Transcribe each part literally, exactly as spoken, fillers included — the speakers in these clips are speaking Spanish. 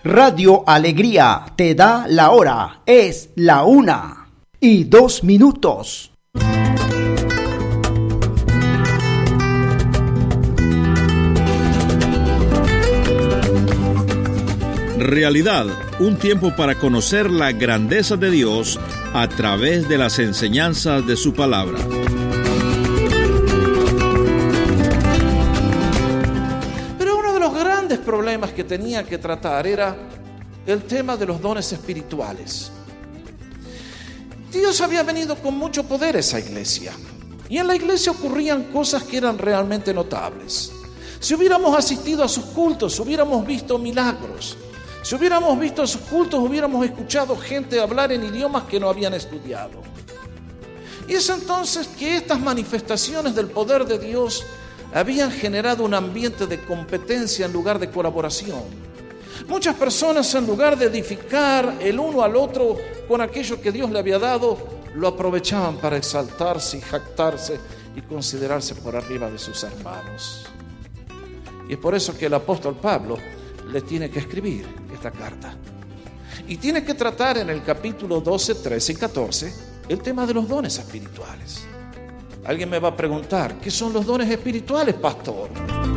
Radio Alegría te da la hora. Es la una y dos minutos. Realidad, un tiempo para conocer la grandeza de Dios a través de las enseñanzas de su palabra. Pero uno de los grandes problemas que tenía que tratar era el tema de los dones espirituales. Dios había venido con mucho poder a esa iglesia, y en la iglesia ocurrían cosas que eran realmente notables. Si hubiéramos asistido a sus cultos, hubiéramos visto milagros. Si hubiéramos visto sus cultos, hubiéramos escuchado gente hablar en idiomas que no habían estudiado. Y es entonces que estas manifestaciones del poder de Dios habían generado un ambiente de competencia en lugar de colaboración. Muchas personas, en lugar de edificar el uno al otro con aquello que Dios le había dado, lo aprovechaban para exaltarse y jactarse y considerarse por arriba de sus hermanos. Y es por eso que el apóstol Pablo les tiene que escribir esta carta. Y tiene que tratar en el capítulo doce, trece y catorce el tema de los dones espirituales. Alguien me va a preguntar, ¿qué son los dones espirituales, pastor?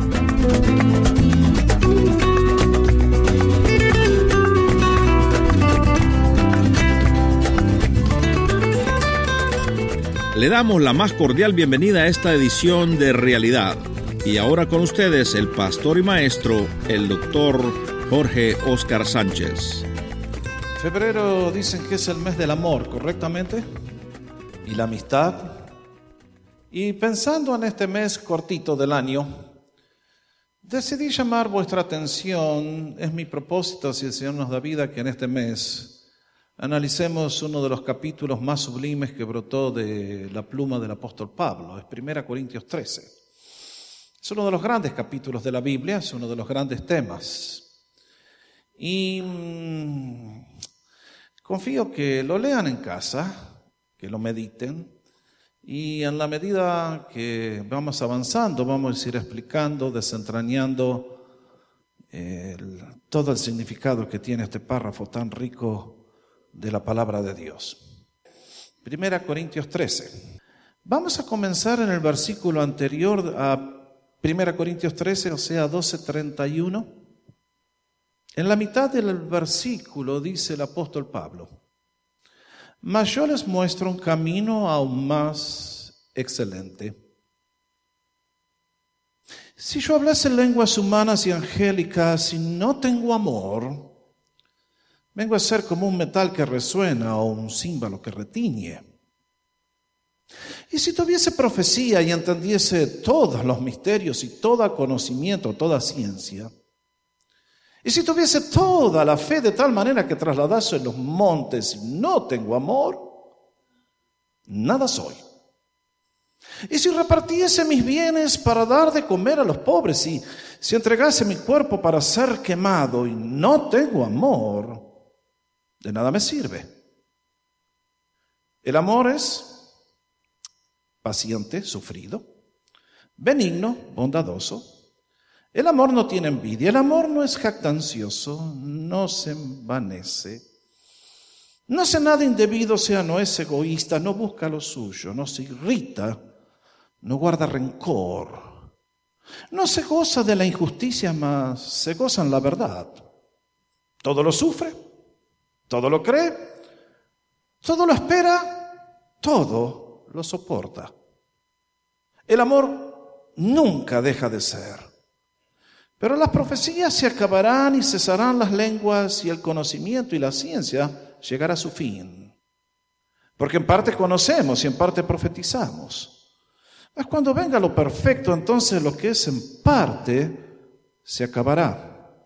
Le damos la más cordial bienvenida a esta edición de Realidad. Y ahora con ustedes el pastor y maestro, el doctor Jorge Oscar Sánchez. Febrero dicen que es el mes del amor, ¿correctamente? Y la amistad. Y pensando en este mes cortito del año, decidí llamar vuestra atención, es mi propósito, si el Señor nos da vida, que en este mes analicemos uno de los capítulos más sublimes que brotó de la pluma del apóstol Pablo, es primera Corintios trece. Es uno de los grandes capítulos de la Biblia, es uno de los grandes temas. Y mmm, confío que lo lean en casa, que lo mediten, y en la medida que vamos avanzando, vamos a ir explicando, desentrañando el, todo el significado que tiene este párrafo tan rico de la palabra de Dios. primera Corintios trece. Vamos a comenzar en el versículo anterior a primera Corintios trece, o sea, doce treinta y uno. En la mitad del versículo dice el apóstol Pablo: mas yo les muestro un camino aún más excelente. Si yo hablase lenguas humanas y angélicas y no tengo amor, vengo a ser como un metal que resuena o un címbalo que retiñe. Y si tuviese profecía y entendiese todos los misterios y todo conocimiento, toda ciencia, y si tuviese toda la fe de tal manera que trasladase los montes y no tengo amor, nada soy. Y si repartiese mis bienes para dar de comer a los pobres y si entregase mi cuerpo para ser quemado y no tengo amor, de nada me sirve. El amor es paciente, sufrido, benigno, bondadoso. El amor no tiene envidia, el amor no es jactancioso, no se envanece, no hace nada indebido, o sea, no es egoísta, no busca lo suyo, no se irrita, no guarda rencor, no se goza de la injusticia, mas se goza en la verdad. Todo lo sufre, todo lo cree, todo lo espera, todo lo soporta. El amor nunca deja de ser. Pero las profecías se acabarán y cesarán las lenguas y el conocimiento y la ciencia llegará a su fin. Porque en parte conocemos y en parte profetizamos. Mas cuando venga lo perfecto, entonces lo que es en parte se acabará.